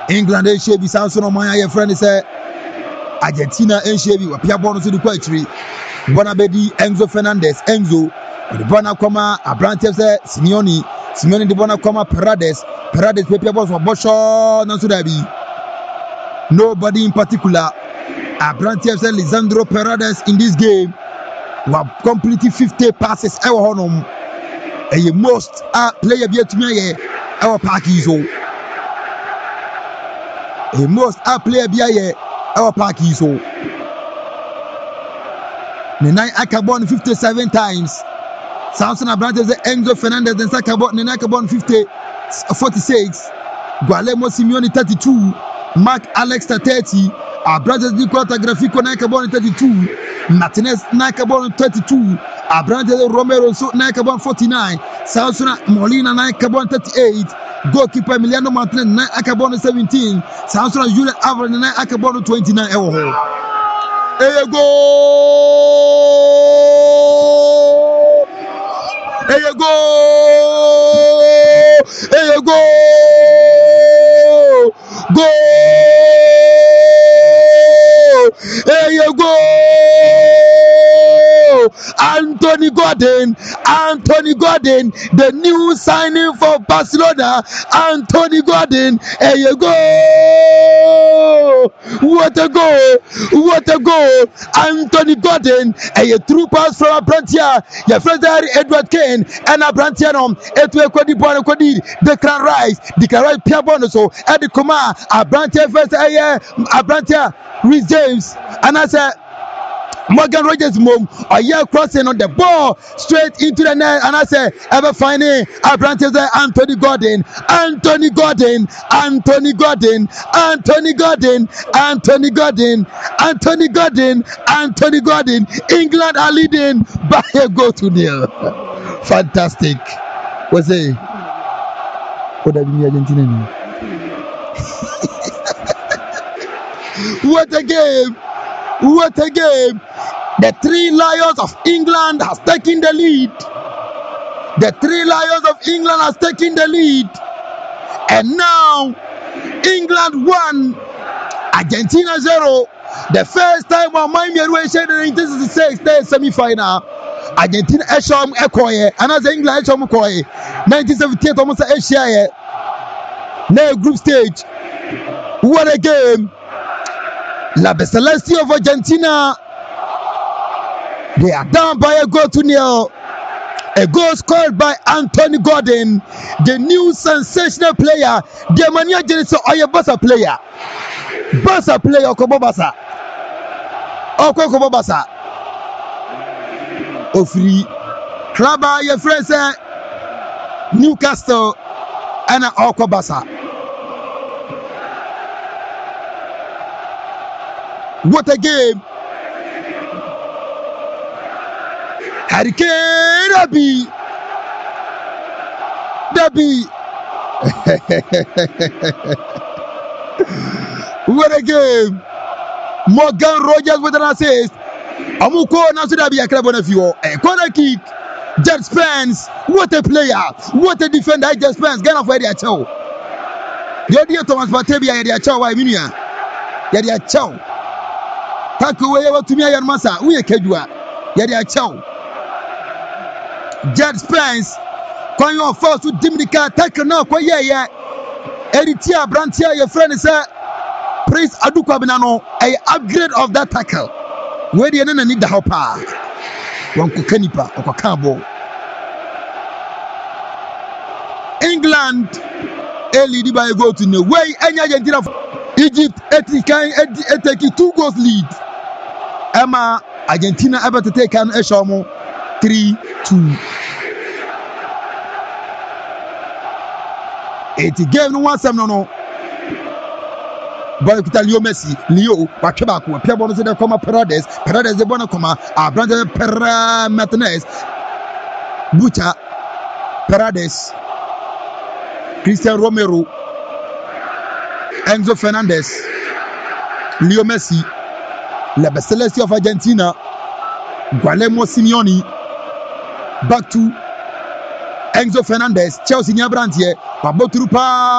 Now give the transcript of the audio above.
England and Shebi Samson my friend say Argentina and Shebi were Pia Bono to the Quatri. Bonabedi, Enzo Fernandez, Enzo, the Bonacoma, Abrante Simeone, Simeone the Bonacoma, Paredes, Pepia Boss for Bosho, Nansudabi. Nobody in particular. Abrante Lisandro Paredes in this game were completing 50 passes. Our honor, and most player be to me, our Parkiso. A most player be our Parkiso. Nenai Akabon 57 times. Samson Abrante Enzo Fernandez and Sakabon Nenai Akabon 46. Gualemo Simeone 32. Mark Alex 30. Abrante Dicota Grafico Nakabon 32. Martinez Nakabon 32. Abrante Romero so Nakabon 49. Samson Molina Nakabon 38. Goalkeeper Emiliano Martinez Nakabon 17. Samson Julian Alvarez Nakabon 29. Hey go! Hey go! Hey go! Go! Hey go! Anthony Gordon, the new signing for Barcelona. Anthony Gordon, here you go! What a goal! Anthony Gordon, a true pass from Abrantia. Your friend Edward Kane and Abrantianom. Etwe Kodi Bono Kodi, Declan Rice, Pierre Bonoso, Eddie Kuma, Abrantia first, Abrantia, Rhys James, and I said. Morgan Rogers mom, a year crossing on the ball straight into the net, and I say, ever finding Abrante Anthony Gordon, England are leading by a goal to nil. Fantastic. What's it? What have you Argentina? What a game! What a game! The Three Lions of England has taken the lead. And now England 1, Argentina 0. The first time on my shared in 1966 semi-final. Argentina Esham Ekoye, and as England Esham Ekoye. 1978 almost Asia. Now group stage. What a game! La Celeste of Argentina, they are down by a goal to nil. A goal scored by Anthony Gordon, the new sensational player, the Mania Genesis or Barca player. Okobobasa. Ofri Klaba, your friends, Newcastle, and Okobasa. What a game! Hurricane Derby. What a game! Morgan Rogers with an assist. Amuko Nasudabi Akrabonafio. A corner kick. Jet Spence. What a player! What a defender! Jet Spence. Get off where they are chow. The idea Thomas Batebia, they are chow. I mean, they are chow. Takuwe to me and Massa, we a Kedua, Yadia Chow. Jet Spence, calling your force to Diminica, tackle now, Koya, Editia, Brantia, your friend is Prince Aduka Binano, a upgrade of that tackle. Where the enemy need the hopper. One Kukenipa or Kakabo. England, early by a goal to no way, and Argentina. Egypt, taking 2 goals lead. Emma, Argentina able to take an Eshamo 3-2. It gave no one some no. Boy, Leo Messi, Leo, Bachabaku, Pierre Bono de Coma Paredes, de Bonacoma, Abrante Pera Martinez, Bucha, Paredes, Christian Romero, Enzo Fernandez, Leo Messi, La Celeste of Argentina, Gualemo Simeone, back to Enzo Fernandez, Chelsea Nyabrantie, Babotrupa.